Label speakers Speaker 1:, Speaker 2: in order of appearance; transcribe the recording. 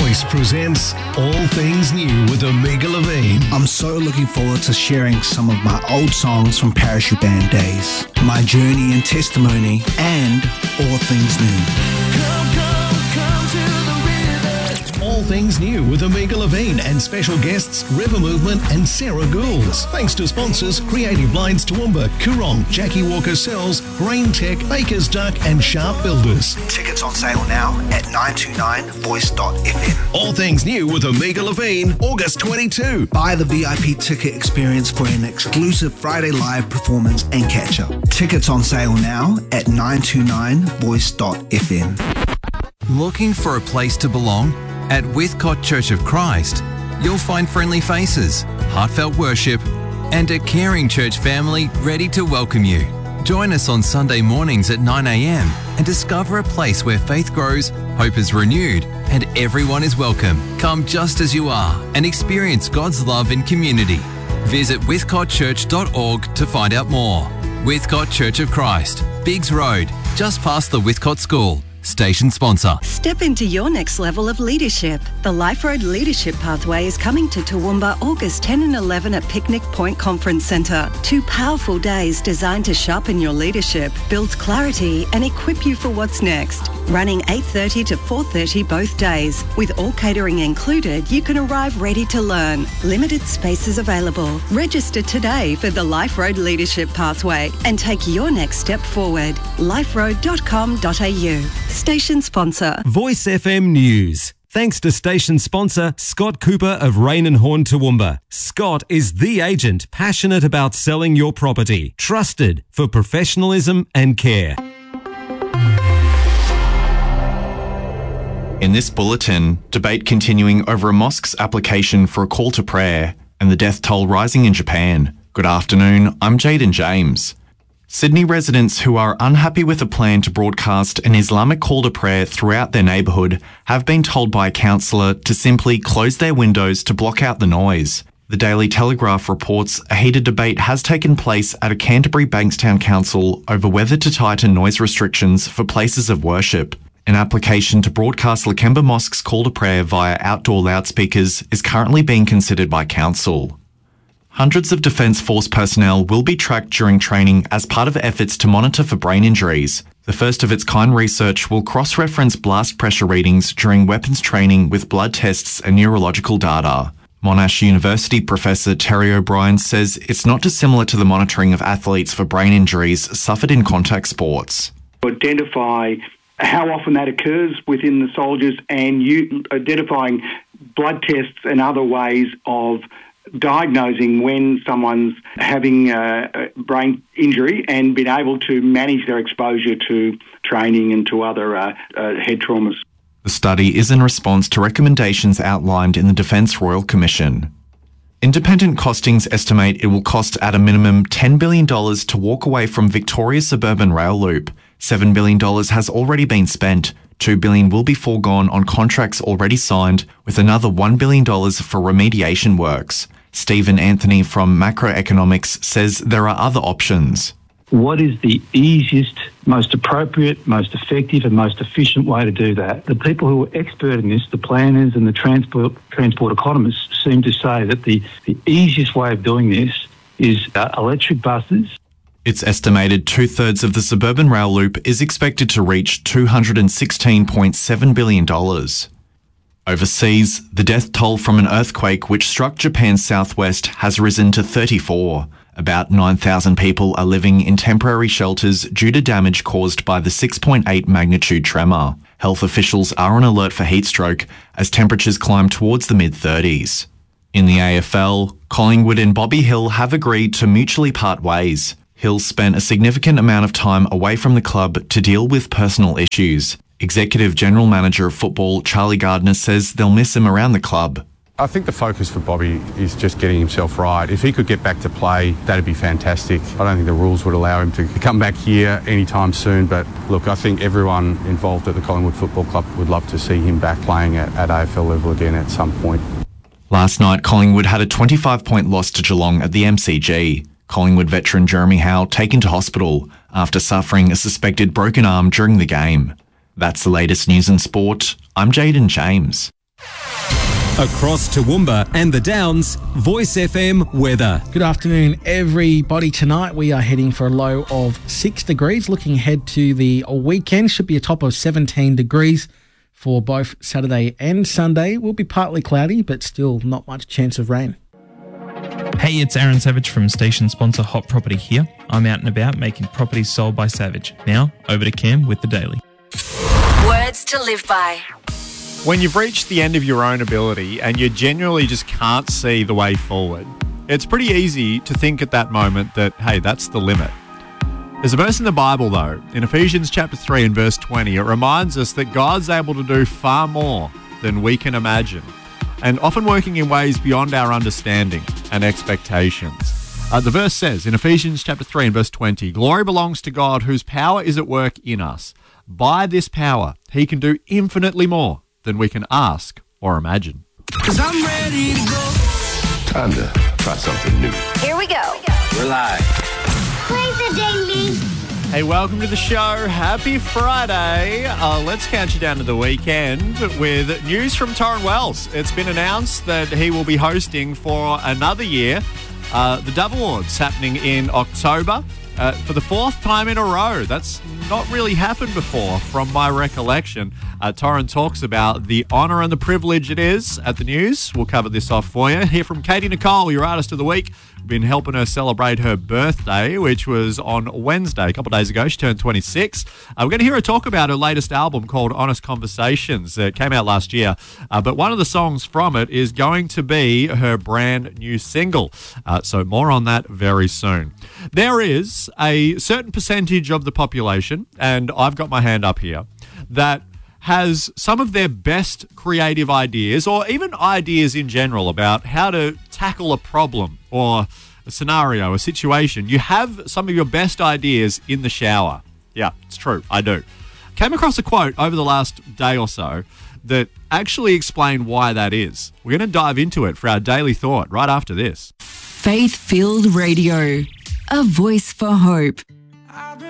Speaker 1: Voice presents All Things New with Omega Levine.
Speaker 2: I'm so looking forward to sharing some of my old songs from Parachute Band days, my journey and testimony, and all things new.
Speaker 1: All Things New with Omega Levine and special guests River Movement and Sarah Goulds. Thanks to sponsors Creative Lines Toowoomba, Coorong, Jackie Walker Cells, Grain Tech, Baker's Duck and Sharp Builders.
Speaker 2: Tickets on sale now at 929voice.fm.
Speaker 1: All Things New with Omega Levine, August 22.
Speaker 2: Buy the VIP ticket experience for an exclusive Friday live performance and catch-up. Tickets on sale now at 929voice.fm.
Speaker 3: Looking for a place to belong? At Withcott Church of Christ, you'll find friendly faces, heartfelt worship, and a caring church family ready to welcome you. Join us on Sunday mornings at 9 a.m. and discover a place where faith grows, hope is renewed, and everyone is welcome. Come just as you are and experience God's love in community. Visit withcottchurch.org to find out more. Withcott Church of Christ, Biggs Road, just past the Withcott School. Station sponsor.
Speaker 4: Step into your next level of leadership. The Life Road Leadership Pathway is coming to Toowoomba August 10 and 11 at Picnic Point Conference Centre. 2 powerful days designed to sharpen your leadership, build clarity and equip you for what's next. Running 8:30 to 4:30 both days. With all catering included, you can arrive ready to learn. Limited spaces available. Register today for the Life Road Leadership Pathway and take your next step forward. liferoad.com.au. Station sponsor.
Speaker 5: Voice FM News. Thanks to station sponsor Scott Cooper of Rain and Horn Toowoomba. Scott is the agent passionate about selling your property. Trusted for professionalism and care.
Speaker 6: In this bulletin, debate continuing over a mosque's application for a call to prayer and the death toll rising in Japan. Good afternoon, I'm Jaden James. Sydney residents who are unhappy with a plan to broadcast an Islamic call to prayer throughout their neighbourhood have been told by a counsellor to simply close their windows to block out the noise. The Daily Telegraph reports a heated debate has taken place at a Canterbury Bankstown council over whether to tighten noise restrictions for places of worship. An application to broadcast Lakemba Mosque's call to prayer via outdoor loudspeakers is currently being considered by council. Hundreds of Defence Force personnel will be tracked during training as part of efforts to monitor for brain injuries. The first of its kind research will cross-reference blast pressure readings during weapons training with blood tests and neurological data. Monash University Professor Terry O'Brien says it's not dissimilar to the monitoring of athletes for brain injuries suffered in contact sports.
Speaker 7: Identify how often that occurs within the soldiers and identifying blood tests and other ways of diagnosing when someone's having a brain injury and being able to manage their exposure to training and to other head traumas.
Speaker 6: The study is in response to recommendations outlined in the Defence Royal Commission. Independent costings estimate it will cost at a minimum $10 billion to walk away from Victoria's suburban rail loop. $7 billion has already been spent. $2 billion will be foregone on contracts already signed, with another $1 billion for remediation works. Stephen Anthony from Macroeconomics says there are other options.
Speaker 8: What is the easiest, most appropriate, most effective and most efficient way to do that? The people who are expert in this, the planners and the transport economists, seem to say that the easiest way of doing this is electric buses.
Speaker 6: It's estimated 2/3 of the suburban rail loop is expected to reach $216.7 billion. Overseas, the death toll from an earthquake which struck Japan's southwest has risen to 34. About 9,000 people are living in temporary shelters due to damage caused by the 6.8 magnitude tremor. Health officials are on alert for heat stroke as temperatures climb towards the mid-30s. In the AFL, Collingwood and Bobby Hill have agreed to mutually part ways. Hill spent a significant amount of time away from the club to deal with personal issues. Executive General Manager of Football Charlie Gardner says they'll miss him around the club.
Speaker 9: I think the focus for Bobby is just getting himself right. If he could get back to play, that'd be fantastic. I don't think the rules would allow him to come back here anytime soon, but look, I think everyone involved at the Collingwood Football Club would love to see him back playing at AFL level again at some point.
Speaker 6: Last night, Collingwood had a 25-point loss to Geelong at the MCG. Collingwood veteran Jeremy Howe taken to hospital after suffering a suspected broken arm during the game. That's the latest news and sport. I'm Jaden James.
Speaker 5: Across Toowoomba and the Downs, Voice FM weather.
Speaker 2: Good afternoon, everybody. Tonight we are heading for a low of 6 degrees. Looking ahead to the weekend, should be a top of 17 degrees for both Saturday and Sunday. Will be partly cloudy, but still not much chance of rain.
Speaker 10: Hey, it's Aaron Savage from station sponsor Hot Property here. I'm out and about making properties sold by Savage. Now, over to Cam with the Daily.
Speaker 11: Words to live by.
Speaker 12: When you've reached the end of your own ability and you genuinely just can't see the way forward, it's pretty easy to think at that moment that, hey, that's the limit. There's a verse in the Bible, though, in Ephesians chapter 3 and verse 20. It reminds us that God's able to do far more than we can imagine, and often working in ways beyond our understanding and expectations. The verse says in Ephesians chapter 3 and verse 20, "Glory belongs to God whose power is at work in us. By this power, he can do infinitely more than we can ask or imagine."
Speaker 13: 'Cause I'm ready to go.
Speaker 14: Time to try something new.
Speaker 11: Here we go.
Speaker 14: We're live.
Speaker 13: Play the Daily.
Speaker 12: Hey, welcome to the show. Happy Friday. Let's count you down to the weekend with news from Torrens Wells. It's been announced that he will be hosting for another year the Dove Awards happening in October for the 4th time in a row. That's not really happened before from my recollection. Torrens talks about the honour and the privilege it is at the news. We'll cover this off for you. Hear from Katie Nicole, your Artist of the Week. Been helping her celebrate her birthday, which was on Wednesday, a couple of days ago. She turned 26. We're going to hear her talk about her latest album called Honest Conversations. It came out last year, but one of the songs from it is going to be her brand new single. So more on that very soon. There is a certain percentage of the population, and I've got my hand up here, that has some of their best creative ideas, or even ideas in general about how to tackle a problem or a scenario, a situation. You have some of your best ideas in the shower. Yeah, it's true. I do. Came across a quote over the last day or so that actually explained why that is. We're going to dive into it for our daily thought right after this.
Speaker 11: Faith-filled radio. A voice for hope.